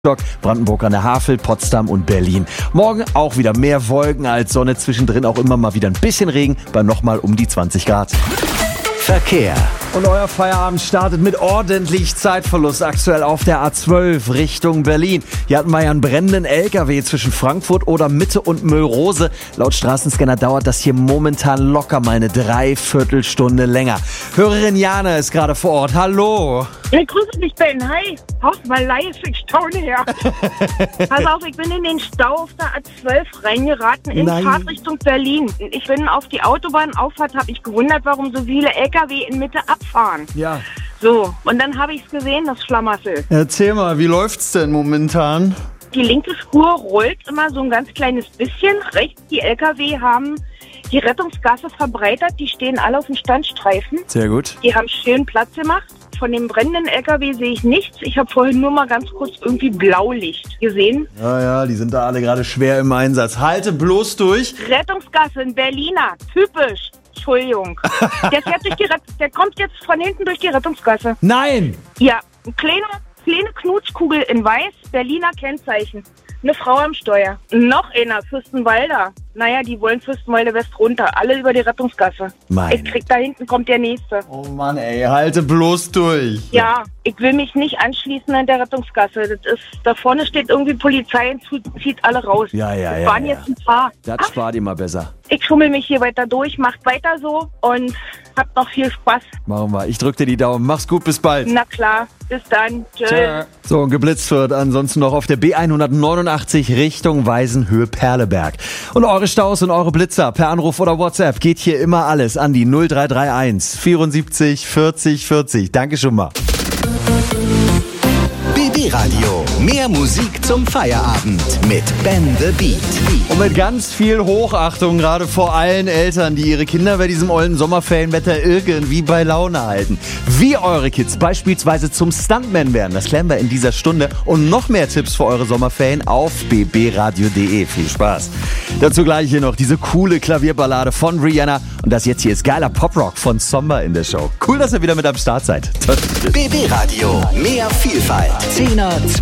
Brandenburg an der Havel, Potsdam und Berlin. Morgen auch wieder mehr Wolken als Sonne, zwischendrin auch immer mal wieder ein bisschen Regen bei nochmal um die 20 Grad. Verkehr. Und euer Feierabend startet mit ordentlich Zeitverlust aktuell auf der A12 Richtung Berlin. Hier hatten wir ja einen brennenden LKW zwischen Frankfurt oder Mitte und Müllrose. Laut Straßenscanner dauert das hier momentan locker mal eine Dreiviertelstunde länger. Hörerin Jana ist gerade vor Ort. Hallo. Ich grüße dich, Ben. Hi. Hofft mal live, ich staune her. Pass auf, ich bin in den Stau auf der A12 reingeraten in Fahrtrichtung Berlin. Ich bin auf die Autobahnauffahrt, habe ich gewundert, warum so viele LKW in Mitte abfahren. Ja. So, und dann habe ich es gesehen, das Schlamassel. Erzähl mal, wie läuft's denn momentan? Die linke Spur rollt immer so ein ganz kleines bisschen. Rechts die LKW haben die Rettungsgasse verbreitert. Die stehen alle auf dem Standstreifen. Sehr gut. Die haben schön Platz gemacht. Von dem brennenden LKW sehe ich nichts. Ich habe vorhin nur mal ganz kurz irgendwie Blaulicht gesehen. Ja, die sind da alle gerade schwer im Einsatz. Halte bloß durch. Rettungsgasse in Berliner, typisch. Entschuldigung. Der kommt jetzt von hinten durch die Rettungsgasse. Nein! Ja, eine kleine Knutschkugel in weiß, Berliner Kennzeichen. Eine Frau am Steuer. Noch einer, Fürstenwalder. Naja, die wollen Fürstenwalde West runter. Alle über die Rettungsgasse. Ich krieg da hinten, kommt der Nächste. Oh Mann, ey, halte bloß durch. Ja, ich will mich nicht anschließen an der Rettungsgasse. Da vorne steht irgendwie Polizei und zieht alle raus. Ja. Waren jetzt ein paar. Das spart immer besser. Ich schummel mich hier weiter durch, macht weiter so und habt noch viel Spaß. Machen wir. Ich drück dir die Daumen. Mach's gut, bis bald. Na klar, bis dann. Tschüss. So, und geblitzt wird ansonsten noch auf der B189 Richtung Weißenhöhe-Perleberg. Und eure Staus und eure Blitzer per Anruf oder WhatsApp geht hier immer alles an die 0331 74 40 40. Danke schon mal. BB Radio. Mehr Musik zum Feierabend mit Ben the Beat. Und mit ganz viel Hochachtung gerade vor allen Eltern, die ihre Kinder bei diesem ollen Sommerferienwetter irgendwie bei Laune halten. Wie eure Kids beispielsweise zum Stuntman werden, das klären wir in dieser Stunde. Und noch mehr Tipps für eure Sommerferien auf bbradio.de. Viel Spaß. Dazu gleich hier noch diese coole Klavierballade von Rihanna. Und das jetzt hier ist geiler Poprock von Sommer in der Show. Cool, dass ihr wieder mit am Start seid. BB Radio. Mehr Vielfalt. 10er,